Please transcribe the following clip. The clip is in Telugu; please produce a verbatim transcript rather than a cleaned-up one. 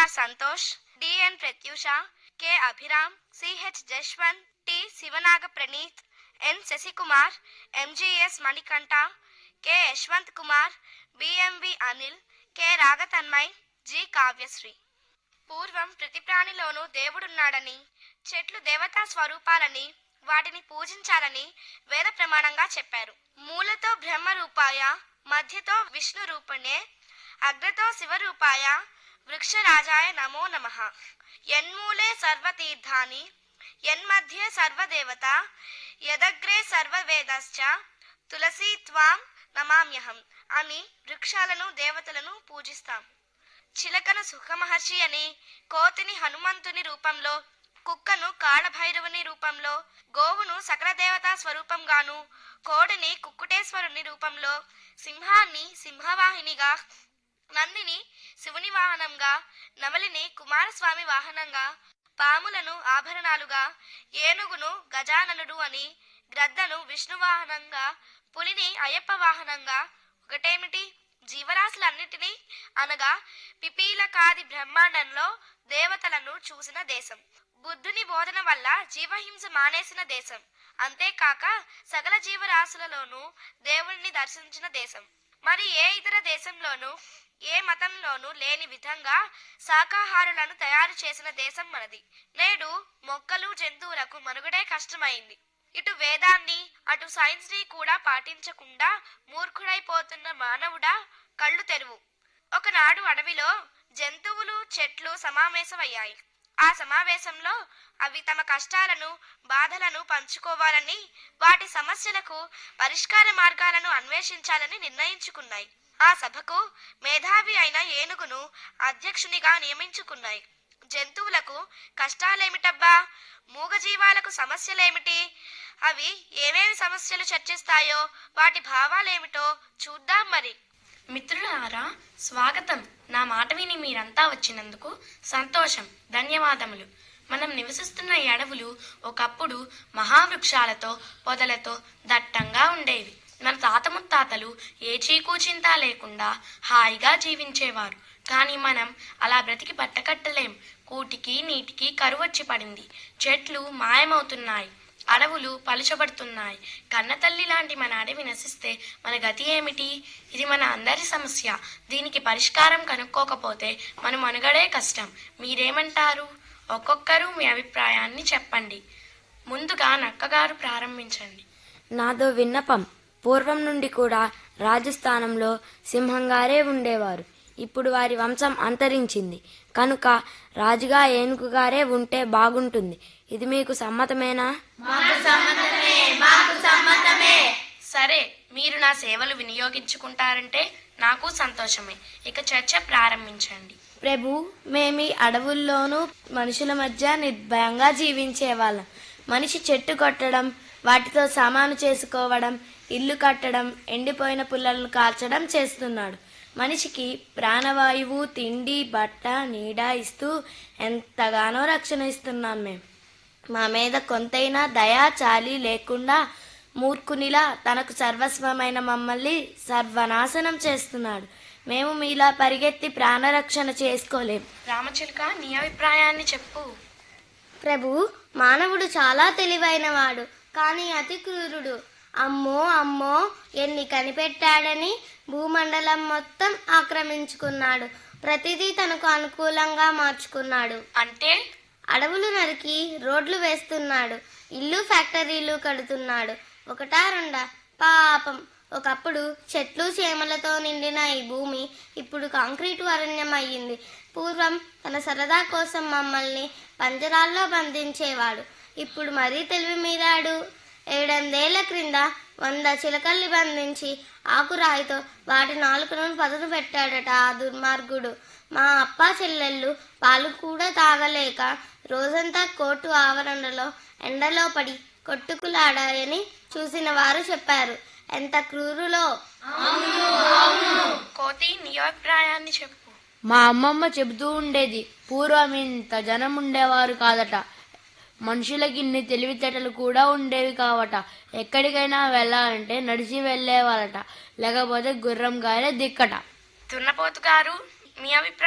Are Santosh, డిఎన్ Pratyusha, K Abhiram, CH Jaswanth, T Sivanaga Praneeth, N Sasikumar, MGS Manikanta, K Yashwant Kumar, BMV Anil, K రాగతన్మయ్, G Kavyasri. పూర్వం ప్రతి ప్రాణిలోనూ దేవుడున్నాడని, చెట్లు దేవతా స్వరూపాలని, వాటిని పూజించాలని వేద ప్రమాణంగా చెప్పారు. మూలతో బ్రహ్మ రూపాయ, మధ్యతో విష్ణు రూపిణే, అగ్రతో శివరూపాయ వృక్షరాజాయ నమో నమః. యన్మూలే సర్వతీర్థాని, యన్మధ్యే సర్వదేవత, యదగ్రే సర్వవేదశ్చ, తులసీ త్వాం నమామ్యహం అని వృక్షాలను దేవతలను పూజిస్తాం. చిలకను సుఖమహర్షి అని, కోతిని హనుమంతుని రూపంలో, కుక్కను కాళభైరవుని రూపంలో, గోవును సకల దేవతా స్వరూపంగాను, కోడిని కుక్కుటేశ్వరుని రూపంలో, సింహాన్ని సింహవాహినిగా, నందిని శివుని వాహనంగా, నవలిని కుమారస్వామి వాహనంగా, పాములను ఆభరణాలుగా, ఏనుగును గజాననుడు అని, గ్రద్దను విష్ణువాహనంగా, పులిని అయ్యప్ప వాహనంగా, ఒకటేమిటి జీవరాశులన్నిటినీ అనగా పిపీలకాది బ్రహ్మాండంలో దేవతలను చూసిన దేశం. బుద్ధుని బోధన వల్ల జీవహింస మానేసిన దేశం. అంతేకాక సకల జీవరాశులలోనూ దేవుణ్ణి దర్శించిన దేశం. మరి ఏ ఇతర దేశంలోనూ ఏ మతంలోనూ లేని విధంగా శాకాహారులను తయారు చేసిన దేశం మనది. నేడు మొక్కలు జంతువులకు మనుగడే కష్టమైంది. ఇటు వేదాన్ని అటు సైన్స్ ని కూడా పాటించకుండా మూర్ఖుడైపోతున్న మానవుడా కళ్ళు తెరువు. ఒకనాడు అడవిలో జంతువులు చెట్లు సమావేశమయ్యాయి. ఆ సమావేశంలో అవి తమ కష్టాలను బాధలను పంచుకోవాలని, వాటి సమస్యలకు పరిష్కార మార్గాలను అన్వేషించాలని నిర్ణయించుకున్నాయి. ఆ సభకు మేధావి అయిన ఏనుగును అధ్యక్షునిగా నియమించుకున్నాయి. జంతువులకు కష్టాలేమిటబ్బా, మూగజీవాలకు సమస్యలేమిటి, అవి ఏమేమి సమస్యలు చర్చిస్తాయో వాటి భావాలేమిటో చూద్దాం మరి. మిత్రులారా, స్వాగతం. నా మాట విని మీరంతా వచ్చినందుకు సంతోషం, ధన్యవాదములు. మనం నివసిస్తున్న ఈ అడవులు ఒకప్పుడు మహావృక్షాలతో పొదలతో దట్టంగా ఉండేవి. మన తాత ముత్తాతలు ఏ చీకూచింత లేకుండా హాయిగా జీవించేవారు. కానీ మనం అలా బ్రతికి పట్టకట్టలేం. కూటికి నీటికి కరువొచ్చి పడింది. చెట్లు మాయమవుతున్నాయి, అడవులు పలుచబడుతున్నాయి. కన్నతల్లి లాంటి మన అడవి నశిస్తే మన గతి ఏమిటి? ఇది మన అందరి సమస్య. దీనికి పరిష్కారం కనుక్కోకపోతే మన మనుగడే కష్టం. మీరేమంటారు? ఒక్కొక్కరు మీ అభిప్రాయాన్ని చెప్పండి. ముందుగా నక్కగారు ప్రారంభించండి. నాదో విన్నపం. పూర్వం నుండి కూడా రాజస్థానంలో సింహంగారే ఉండేవారు. ఇప్పుడు వారి వంశం అంతరించింది కనుక రాజుగా ఏనుగుగారే ఉంటే బాగుంటుంది. ఇది మీకు సమ్మతమేనా? సరే, మీరు నా సేవలు వినియోగించుకుంటారంటే నాకు సంతోషమే. ఇక చర్చ ప్రారంభించండి. ప్రభు, మేము ఈ అడవుల్లోనూ మనుషుల మధ్య నిర్భయంగా జీవించేవాళ్ళం. మనిషి చెట్టు కొట్టడం, వాటితో సామాను చేసుకోవడం, ఇల్లు కట్టడం, ఎండిపోయిన పుల్లలను కాల్చడం చేస్తున్నాడు. మనిషికి ప్రాణవాయువు, తిండి, బట్ట, నీడ ఇస్తూ ఎంతగానో రక్షణ ఇస్తున్నాం. మేము మా మీద కొంతైనా దయా చాలి లేకుండా మూర్ఖునిలా తనకు సర్వస్వమైన మమ్మల్ని సర్వనాశనం చేస్తున్నాడు. మేము మీలా పరిగెత్తి ప్రాణరక్షణ చేసుకోలేం. రామచిలుక, నీ అభిప్రాయాన్ని చెప్పు. ప్రభు, మానవుడు చాలా తెలివైనవాడు, కానీ అతి క్రూరుడు. అమ్మో అమ్మో ఎన్ని కనిపెట్టాడని భూమండలం మొత్తం ఆక్రమించుకున్నాడు. ప్రతిదీ తనకు అనుకూలంగా మార్చుకున్నాడు. అంటే అడవులు నరికి రోడ్లు వేస్తున్నాడు, ఇల్లు ఫ్యాక్టరీలు కడుతున్నాడు. ఒకటా రెండా? పాపం. ఒకప్పుడు చెట్లు చేమలతో నిండిన ఈ భూమి ఇప్పుడు కాంక్రీటు అరణ్యం అయ్యింది. పూర్వం తన సరదా కోసం మమ్మల్ని పంజరాల్లో బంధించేవాడు. ఇప్పుడు మరీ తెలివి మీరాడు. ఏడెనిమిదేళ్ల క్రింద వంద చిలకల్ని బంధించి ఆకురాయితో వాటి నాలుకను పదును పెట్టాడట ఆ దుర్మార్గుడు. మా అప్ప చెల్లెళ్ళు పాలు కూడా తాగలేక రోజంతా కోర్టు ఆవరణలో ఎండలో పడి కొట్టుకులాడాయని చూసిన వారు చెప్పారు. ఎంత క్రూరులో! కోతి, నీ అభిప్రాయాన్ని చెప్పు. మా అమ్మమ్మ చెబుతూ ఉండేది, పూర్వం ఇంత జనం ఉండేవారు కాదట. మనుషులకి ఇన్ని తెలివితేటలు కూడా ఉండేవి కావట. ఎక్కడికైనా వెళ్ళాలంటే నడిచి వెళ్లేవాళ్ళట, లేకపోతే గుర్రం గానే దిక్కట. దున్నపోతు గారు, మీ అభిప్రాయం